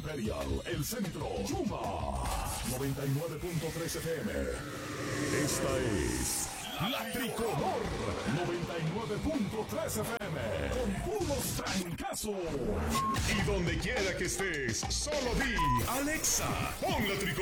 Imperial, El Centro, Yuma, 99.3 FM. Esta es La Tricolor, 99.3 FM, con puros trancazos. Y donde quiera que estés, solo di, Alexa, pon La Tricolor.